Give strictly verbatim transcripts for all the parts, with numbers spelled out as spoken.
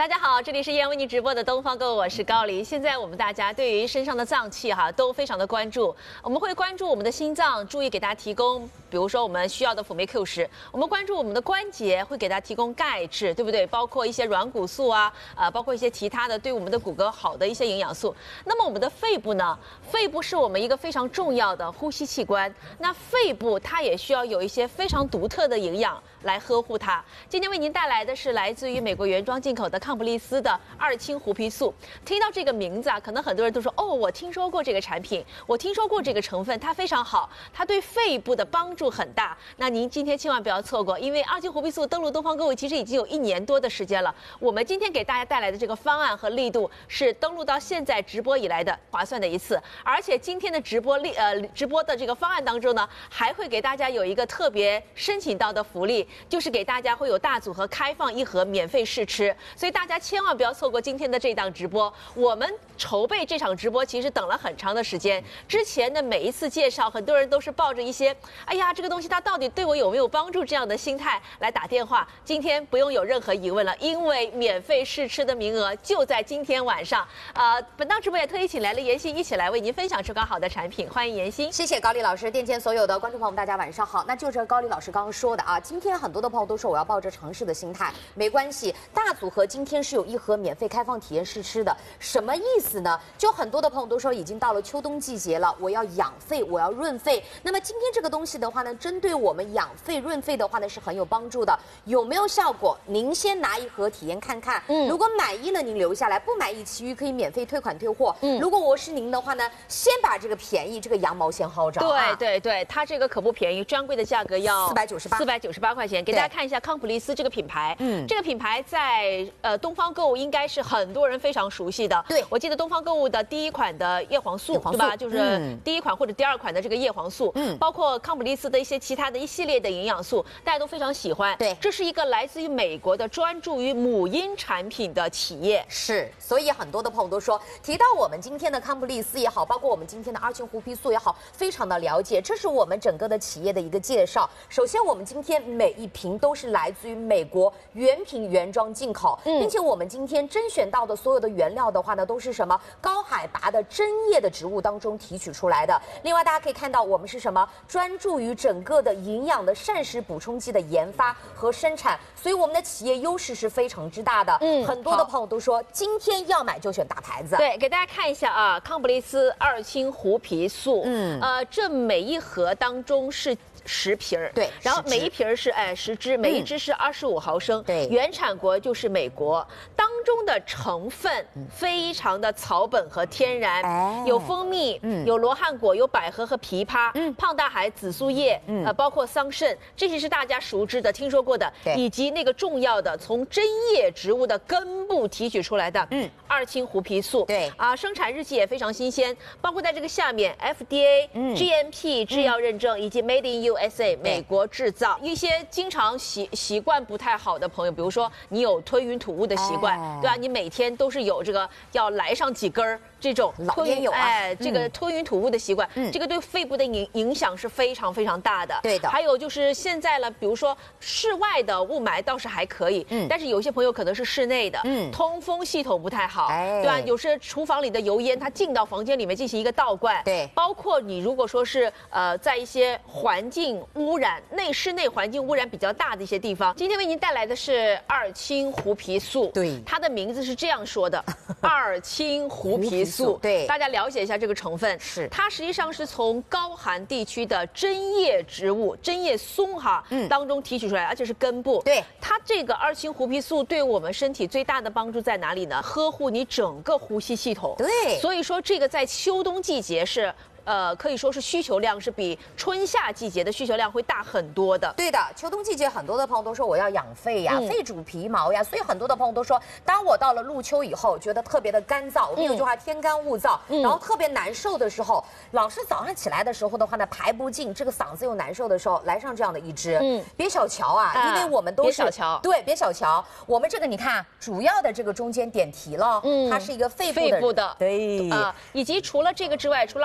大家好，这里是依然为您直播的东方购物，我是高黎。现在我们大家对于身上的脏器哈都非常的关注，我们会关注我们的心脏，注意给大家提供，比如说我们需要的辅酶 Q 十，我们关注我们的关节，会给大家提供钙质，对不对？包括一些软骨素啊，呃，包括一些其他的对我们的骨骼好的一些营养素。那么我们的肺部呢？肺部是我们一个非常重要的呼吸器官，那肺部它也需要有一些非常独特的营养来呵护它。今天为您带来的是来自于美国原装进口的康普利斯的二氢胡皮素。听到这个名字啊，可能很多人都说哦，我听说过这个产品，我听说过这个成分，它非常好，它对肺部的帮助很大。那您今天千万不要错过，因为二氢胡皮素登陆东方购物其实已经有一年多的时间了。我们今天给大家带来的这个方案和力度是登陆到现在直播以来的划算的一次，而且今天的直播力呃直播的这个方案当中呢，还会给大家有一个特别申请到的福利，就是给大家会有大组合开放一盒免费试吃，所以大家千万不要错过今天的这档直播。我们筹备这场直播其实等了很长的时间，之前的每一次介绍，很多人都是抱着一些哎呀这个东西它到底对我有没有帮助这样的心态来打电话。今天不用有任何疑问了，因为免费试吃的名额就在今天晚上。呃，本档直播也特意请来了妍希一起来为您分享这款好的产品，欢迎妍希。 谢谢高丽老师，店前所有的观众朋友们，大家晚上好。那就是高丽老师刚刚说的啊，今天很多的朋友都说我要抱着尝试的心态，没关系，大组合今天是有一盒免费开放体验试吃的，什么意思呢？就很多的朋友都说已经到了秋冬季节了，我要养肺，我要润肺。那么今天这个东西的话呢，针对我们养肺润肺的话呢是很有帮助的，有没有效果？您先拿一盒体验看看，嗯，如果满意了您留下来，不满意其余可以免费退款退货。嗯，如果我是您的话呢，先把这个便宜这个羊毛先薅着。 对对对，它这个可不便宜，专柜的价格要四百九十八， 四百九十八块钱。给大家看一下康普利斯这个品牌，嗯，这个品牌在呃东方购物应该是很多人非常熟悉的。 对， 我记得东方购物的第一款的叶黄素，对吧？就是第一款或者第二款的这个叶黄素，嗯，包括康普利斯的一些其他的一系列的营养素，大家都非常喜欢。 对， 这是一个来自于美国的专注于母婴产品的企业。 是，所以很多的朋友都说，提到我们今天的康普利斯也好，包括我们今天的二氢胡皮素也好，非常的了解。这是我们整个的企业的一个介绍。首先，我们今天每一瓶都是来自于美国原瓶原装进口，嗯、并且我们今天甄选到的所有的原料的话呢，都是什么高海拔的针叶的植物当中提取出来的。另外，大家可以看到，我们是什么专注于整个的营养的膳食补充剂的研发和生产，所以我们的企业优势是非常之大的。嗯，很多的朋友都说，今天要买就选大牌子。 对，给大家看一下啊，康普利斯二氢胡皮素，嗯，呃，这每一盒当中是十瓶儿， 对， 然后每一瓶是哎十支，每一支是二十五毫升， 对， 原产国就是美国，当中的成分非常的草本和天然，哎，有蜂蜜，嗯，有罗汉果，有百合和枇杷，嗯，胖大海、紫苏叶，嗯，呃，包括桑葚，这些是大家熟知的、听说过的，以及那个重要的从针叶植物的根部提取出来的，嗯，二氢胡皮素， 对， 啊，生产日期也非常新鲜，包括在这个下面 F D A、嗯、G M P 制药认证以及 Made in U S A 美国制造。一些经常习习惯不太好的朋友，比如说你有吞云吐雾的习惯，哎、对吧？你每天都是有这个要来上几根儿这种吞云有啊， 哎，这个吞云吐雾的习惯，嗯，这个对肺部的影影响是非常非常大的。 对的。 还有就是现在了，比如说室外的雾霾倒是还可以，嗯，但是有些朋友可能是室内的，嗯，通风系统不太好，哎，对吧？有时厨房里的油烟它进到房间里面进行一个倒灌， 对， 包括你如果说是呃在一些环境污染、内室内环境污染比较大的一些地方，今天为您带来的是二氢胡皮素， 对， 它的名字是这样说的，二氢胡皮素， 对， 大家了解一下这个成分， 是它实际上是从高寒地区的针叶植物、针叶松哈，嗯，当中提取出来，而且是根部， 对， 它这个二氢胡皮素对我们身体最大的帮助在哪里呢？呵护你整个呼吸系统， 对， 所以说这个在秋冬季节是。呃，可以说是需求量是比春夏季节的需求量会大很多的。 对的，秋冬季节很多的朋友都说我要养肺呀，嗯、肺主皮毛呀，所以很多的朋友都说，当我到了入秋以后，觉得特别的干燥，我们有句话天干物燥，嗯、然后特别难受的时候，老是早上起来的时候的话呢，排不尽，这个嗓子又难受的时候，来上这样的一支，嗯，别小瞧啊，啊因为我们都是别小瞧， 对，别小瞧，我们这个你看，主要的这个中间点题了，嗯，它是一个肺部的， 肺部的， 对啊、呃，以及除了这个之外，除了二氢胡皮素。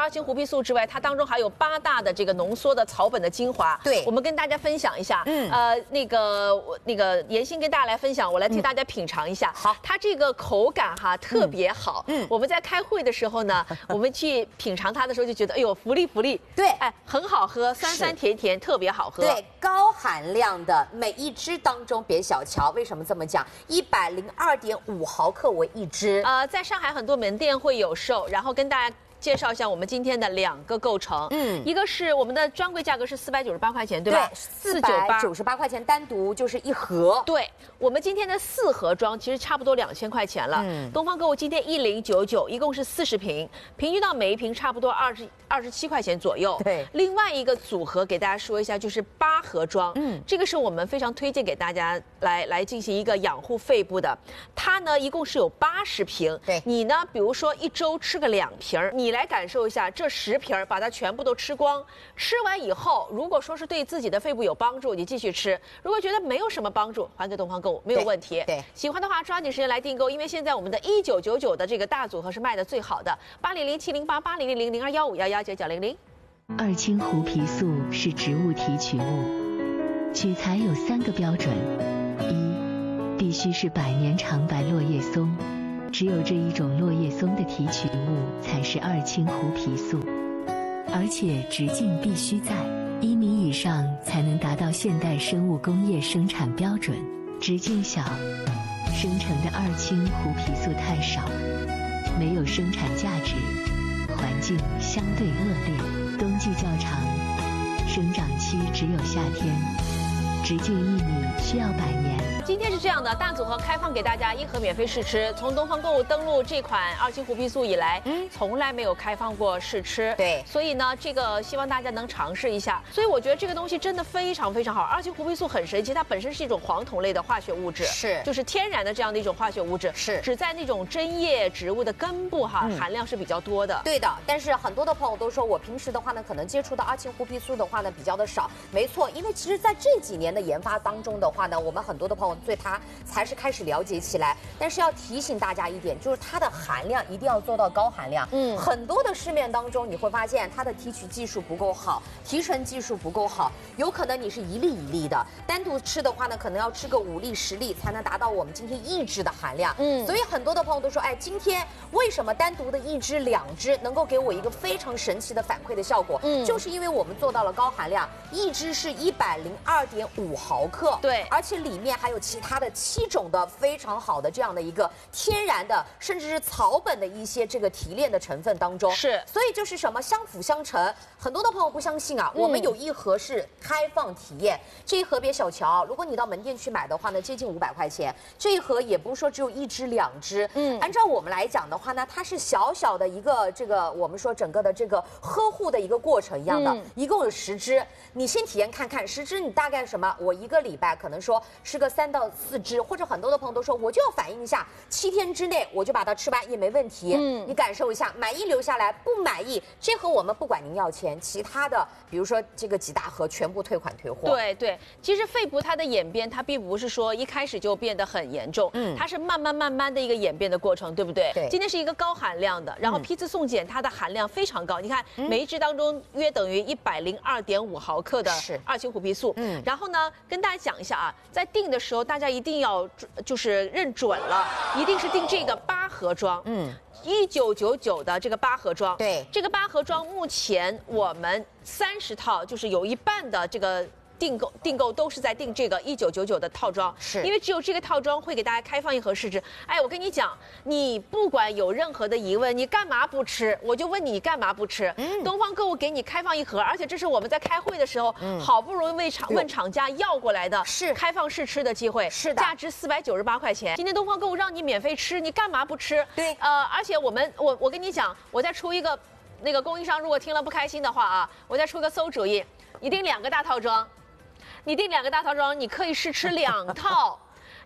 素之外，它当中还有八大的这个浓缩的草本的精华。 对， 我们跟大家分享一下。 嗯， 呃，那个我那个妍心跟大家来分享，我来替大家品尝一下。 好， 它这个口感哈特别好。 嗯， 我们在开会的时候呢，我们去品尝它的时候就觉得，哎呦，福利福利。 对， 哎，很好喝，酸酸甜甜，特别好喝。 对，高含量的每一支当中别小瞧，为什么这么讲？一百零二点五毫克为一支。 呃，在上海很多门店会有售，然后跟大家介绍一下我们今天的两个构成。嗯，一个是我们的专柜价格是四百九十八块钱，对吧？ 对，四百九十八块钱单独就是一盒。 对，我们今天的四盒装其实差不多两千块钱了。嗯，东方购物今天一零九九，一共是四十瓶，平均到每一瓶差不多二十二十七块钱左右。 对， 另外一个组合给大家说一下，就是八盒装。嗯，这个是我们非常推荐给大家来来进行一个养护肺部的。它呢一共是有八十瓶。 对， 你呢比如说一周吃个两瓶儿，你来感受一下这十瓶儿，把它全部都吃光。吃完以后，如果说是对自己的肺部有帮助，你继续吃；如果觉得没有什么帮助，还给东方购物没有问题。 对，对， 喜欢的话抓紧时间来订购，因为现在我们的一九九九的这个大组合是卖的最好的，八零零七零八八零零零零二幺五幺幺九九零零。 二氢胡皮素是植物提取物，取材有三个标准：一，必须是百年长白落叶松，只有这一种落叶松的提取物才是二氢胡皮素，而且直径必须在一米以上才能达到现代生物工业生产标准，直径小，生成的二氢胡皮素太少，没有生产价值，环境相对恶劣，冬季较长，生长期只有夏天，直径一米需要百年。 今天是这样的，大组合开放给大家一盒免费试吃。从东方购物登录这款二氢胡皮素以来，嗯，从来没有开放过试吃。 对， 所以呢，这个希望大家能尝试一下。所以我觉得这个东西真的非常非常好。二氢胡皮素很神奇，它本身是一种黄酮类的化学物质， 是， 就是天然的这样的一种化学物质， 是， 只在那种针叶植物的根部哈、嗯、含量是比较多的。 对的，但是很多的朋友都说我平时的话呢，可能接触到二氢胡皮素的话呢比较的少。没错，因为其实在这几年的研发当中的话呢，我们很多的朋友对它才是开始了解起来。但是要提醒大家一点，就是它的含量一定要做到高含量。嗯，很多的市面当中你会发现它的提取技术不够好，提纯技术不够好，有可能你是一粒一粒的，单独吃的话呢，可能要吃个五粒十粒才能达到我们今天一支的含量。嗯，所以很多的朋友都说，哎，今天为什么单独的一支两支能够给我一个非常神奇的反馈的效果？嗯，就是因为我们做到了高含量，一支是一百零二点五毫克。 对， 而且里面还有其他的七种的非常好的这样的一个天然的，甚至是草本的一些这个提炼的成分当中。 是， 所以就是什么相辅相成。很多的朋友不相信啊，嗯、我们有一盒是开放体验，这一盒别小瞧，如果你到门店去买的话呢，接近五百块钱。这一盒也不是说只有一支两支，嗯，按照我们来讲的话呢，它是小小的一个这个我们说整个的这个呵护的一个过程一样的，嗯、一共有十支，你先体验看看，十支你大概什么？我一个礼拜可能说吃个三到四支，或者很多的朋友都说我就要反应一下，七天之内我就把它吃完也没问题。嗯，你感受一下，满意留下来，不满意这盒我们不管您要钱，其他的比如说这个几大盒全部退款退货。 对对，其实肺部它的演变，它并不是说一开始就变得很严重，嗯，它是慢慢慢慢的一个演变的过程，对不对？ 对。 今天是一个高含量的，然后批次送检它的含量非常高，你看每一支当中约等于一百零二点五毫克的二氢胡皮素。嗯。然后呢，跟大家讲一下啊，在订的时候大家一定要就是认准了，一定是订这个八盒装。嗯。一九九九的这个八盒装， 对， 这个八盒装目前我们三十套，就是有一半的这个订购订购都是在订这个一九九九的套装， 是因为只有这个套装会给大家开放一盒试吃。哎，我跟你讲，你不管有任何的疑问，你干嘛不吃？我就问你，你干嘛不吃？嗯，东方购物给你开放一盒，而且这是我们在开会的时候，嗯、好不容易为厂问厂家要过来的， 是开放试吃的机会， 是的， 价值四百九十八块钱。今天东方购物让你免费吃，你干嘛不吃？ 对， 呃，而且我们我我跟你讲，我再出一个，那个供应商如果听了不开心的话啊，我再出个馊主意，你订两个大套装。你订两个大套装，你可以试吃两套，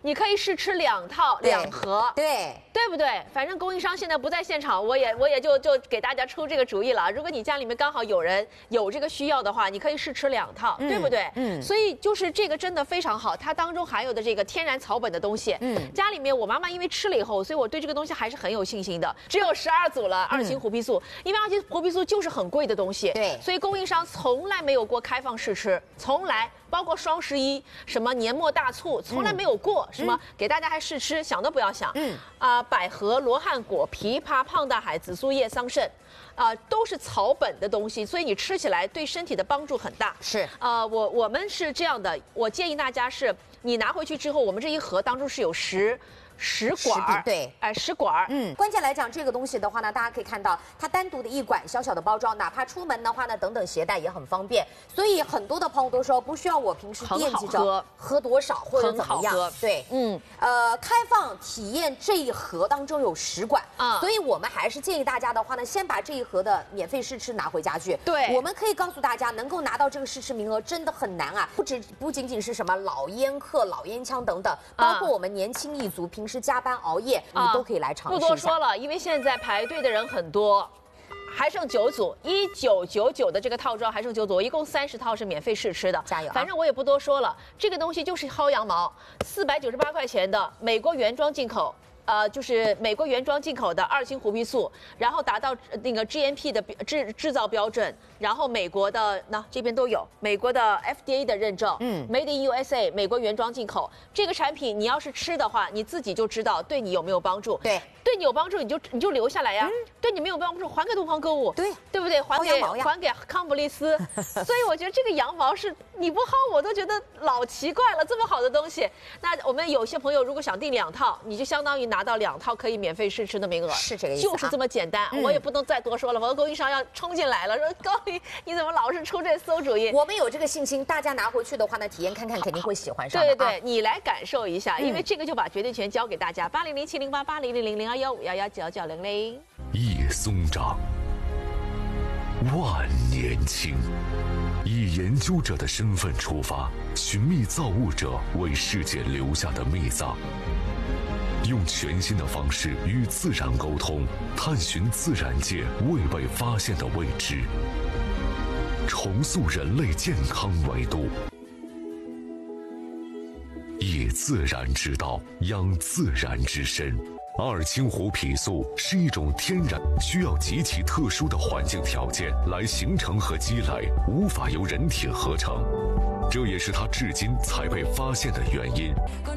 你可以试吃两套两盒， 对对不对？反正供应商现在不在现场，我也我也就就给大家出这个主意了。如果你家里面刚好有人有这个需要的话，你可以试吃两套， 嗯、 对不对？ 嗯， 所以就是这个真的非常好，它当中含有的这个天然草本的东西，嗯，家里面我妈妈因为吃了以后，所以我对这个东西还是很有信心的。只有十二组了二型虎皮素，因为二型虎皮素就是很贵的东西， 对， 所以供应商从来没有过开放试吃，从来。包括双十一什么年末大促，从来没有过、嗯、什么给大家还试吃，想都不要想。嗯啊、呃，百合、罗汉果、枇杷、胖大海、紫苏叶、桑葚，啊、呃，都是草本的东西，所以你吃起来对身体的帮助很大。 是呃，我我们是这样的，我建议大家是，你拿回去之后，我们这一盒当中是有十。十管， 对， 哎，十管， 嗯，关键来讲，这个东西的话呢，大家可以看到，它单独的一管小小的包装，哪怕出门的话呢，等等携带也很方便。所以很多的朋友都说，不需要我平时惦记着喝多少或者怎么样，对，嗯，呃，开放体验这一盒当中有十管啊，所以我们还是建议大家的话呢，先把这一盒的免费试吃拿回家去。 对， 我们可以告诉大家，能够拿到这个试吃名额真的很难啊，不止不仅仅是什么老烟客、老烟枪等等，包括我们年轻一族平。平时加班熬夜，你都可以来尝试一下。 不多说了，因为现在排队的人很多，还剩九组，一九九九的这个套装还剩九组，一共三十套是免费试吃的。 加油、啊！ 反正我也不多说了，这个东西就是薅羊毛，四百九十八块钱的美国原装进口。呃，就是美国原装进口的二氢虎皮素，然后达到那个 G M P 的制制造标准，然后美国的那这边都有美国的 F D A 的认证，嗯 ，Made in U S A 美国原装进口。这个产品你要是吃的话，你自己就知道对你有没有帮助。 对， 对你有帮助，你就你就留下来呀。嗯、对你没有帮助，还给东方购物。 对， 对不对？还给还给康普利斯。所以我觉得这个羊毛是你不薅我都觉得老奇怪了，这么好的东西。那我们有些朋友如果想订两套，你就相当于拿到两套可以免费试吃的名额， 是这个意思、啊， 就是这么简单。嗯、我也不能再多说了，否则供应商要冲进来了，说高丽你怎么老是出这馊主意？ 我们有这个信心，大家拿回去的话呢，体验看看，肯定会喜欢上的。 对对对，啊、你来感受一下，因为这个就把决定权交给大家。八零零七零八八零零零零二幺五幺幺九九零零。 叶松长，万年青。以研究者的身份出发，寻觅造物者为世界留下的秘藏。用全新的方式与自然沟通，探寻自然界未被发现的未知，重塑人类健康维度。以自然之道养自然之身。二氢虎皮素是一种天然需要极其特殊的环境条件来形成和积累，无法由人体合成，这也是它至今才被发现的原因。